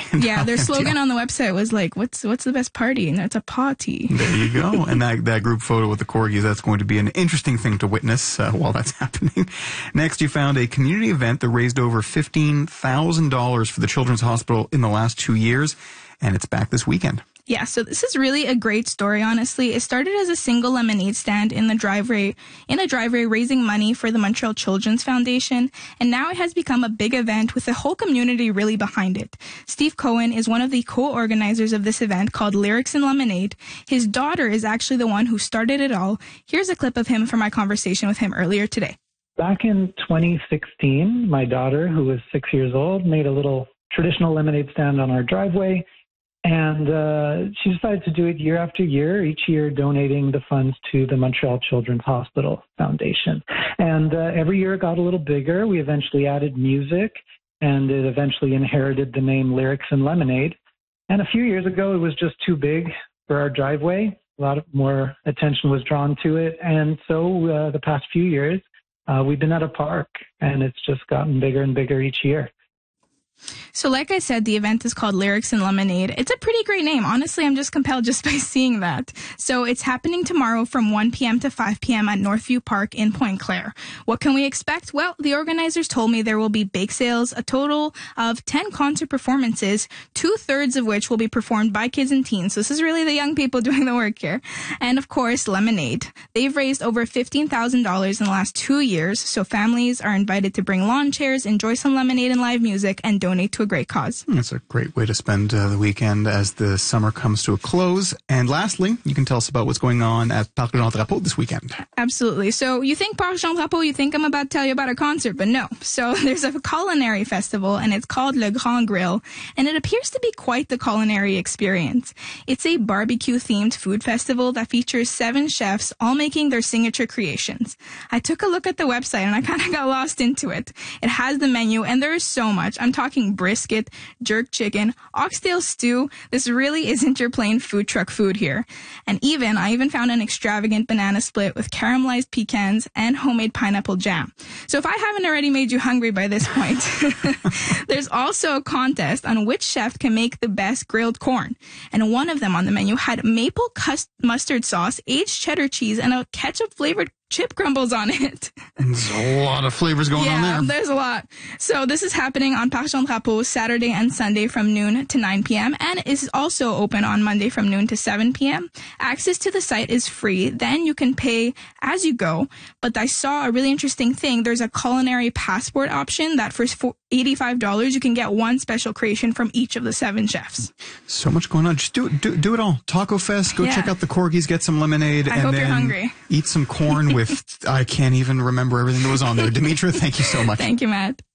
Yeah, their slogan on the website was like, what's the best party? And it's a party. There you go. And that group photo with the corgis, that's going to be an interesting thing to witness while that's happening. Next, you found a community event that raised over $15,000 for the Children's Hospital in the last 2 years, and it's back this weekend. Yeah, so this is really a great story, honestly. It started as a single lemonade stand in a driveway raising money for the Montreal Children's Foundation, and now it has become a big event with the whole community really behind it. Steve Cohen is one of the co-organizers of this event called Lyrics and Lemonade. His daughter is actually the one who started it all. Here's a clip of him from my conversation with him earlier today. Back in 2016, my daughter, who was 6 years old, made a little traditional lemonade stand on our driveway. And she decided to do it year after year, each year donating the funds to the Montreal Children's Hospital Foundation. And every year it got a little bigger. We eventually added music, and it eventually inherited the name Lyrics and Lemonade. And a few years ago, it was just too big for our driveway. A lot more attention was drawn to it. And so the past few years, we've been at a park, and it's just gotten bigger and bigger each year. So like I said, the event is called Lyrics and Lemonade. It's a pretty great name. Honestly, I'm just compelled just by seeing that. So it's happening tomorrow from 1 p.m. to 5 p.m. at Northview Park in Pointe Claire. What can we expect? Well, the organizers told me there will be bake sales, a total of 10 concert performances, 2/3 of which will be performed by kids and teens. So this is really the young people doing the work here. And of course, lemonade. They've raised over $15,000 in the last 2 years. So families are invited to bring lawn chairs, enjoy some lemonade and live music, and donate to a great cause. That's a great way to spend the weekend as the summer comes to a close. And lastly, you can tell us about what's going on at Parc Jean Drapeau this weekend. Absolutely. So you think Parc Jean Drapeau, you think I'm about to tell you about a concert, but no. So there's a culinary festival, and it's called Le Grand Grill, and it appears to be quite the culinary experience. It's a barbecue-themed food festival that features 7 chefs, all making their signature creations. I took a look at the website, and I kind of got lost into it. It has the menu, and there is so much. I'm talking brisket, jerk chicken, oxtail stew. This really isn't your plain food truck food here. And I even found an extravagant banana split with caramelized pecans and homemade pineapple jam. So if I haven't already made you hungry by this point, there's also a contest on which chef can make the best grilled corn. And one of them on the menu had maple mustard sauce, aged cheddar cheese, and a ketchup-flavored chip crumbles on it. There's a lot of flavors going on there. Yeah, there's a lot. So this is happening on Parc Jean Drapeau Saturday and Sunday from noon to 9 p.m. and is also open on Monday from noon to 7 p.m. Access to the site is free. Then you can pay as you go. But I saw a really interesting thing. There's a culinary passport option that for $85 you can get one special creation from each of the 7 chefs. So much going on. Just do it all. Taco Fest. Go check out the corgis. Get some lemonade. I hope you're hungry. Eat some corn with I can't even remember everything that was on there. Demetra, thank you so much. Thank you, Matt.